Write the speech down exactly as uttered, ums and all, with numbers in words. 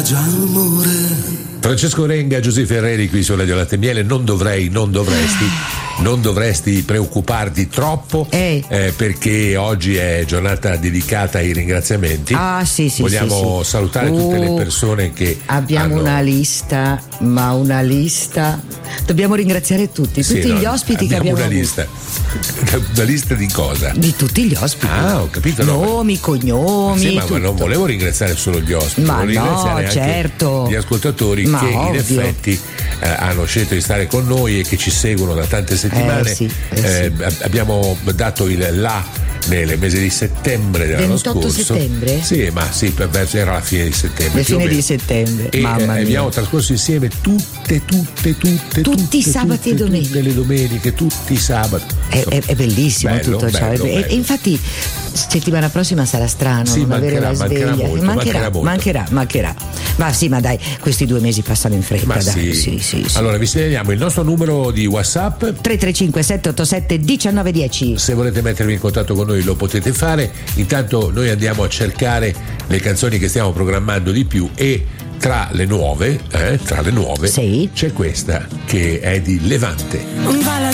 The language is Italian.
Già amore. Francesco Renga, Giuseppe Ferreri qui su Radio Latte e Miele. Non dovrei, non dovresti, non dovresti preoccuparti troppo eh. Eh, perché oggi è giornata dedicata ai ringraziamenti. Ah sì sì. Vogliamo sì, sì. salutare uh, tutte le persone che abbiamo hanno... una lista, ma una lista. Dobbiamo ringraziare tutti, tutti sì, gli no, ospiti che abbiamo abbiamo una avuto. lista. Una lista di cosa? Di tutti gli ospiti. Ah, ho capito. No, Nomi, cognomi. Sì, ma, tutto. ma non volevo ringraziare solo gli ospiti, ma volevo no, ringraziare certo. anche gli ascoltatori ma che ovvio. in effetti eh, hanno scelto di stare con noi e che ci seguono da tante settimane. Eh, sì, eh, eh, sì. Abbiamo dato il là nel mese di settembre dell'anno ventotto scorso. settembre? Sì, ma sì, per verso era la fine di settembre. La fine di settembre. E Mamma eh, mia. abbiamo trascorso insieme tutte, tutte, tutte, tutti tutte, i sabati tutte, e domeniche. Tutte le domeniche, tutti i sabati. È, è, è bellissimo bello, tutto ciò. bello, e, bello. e infatti settimana prossima sarà strano sì, non avere la sveglia. mancherà molto, mancherà, mancherà, molto. mancherà, mancherà. Ma sì, ma dai, questi due mesi passano in fretta. Ma dai. sì. Sì, sì, sì. Allora vi segnaliamo il nostro numero di WhatsApp tre tre cinque sette otto sette uno nove uno zero. Se volete mettervi in contatto con noi lo potete fare. Intanto noi andiamo a cercare le canzoni che stiamo programmando di più e tra le nuove, eh, tra le nuove sì. c'è questa che è di Levante.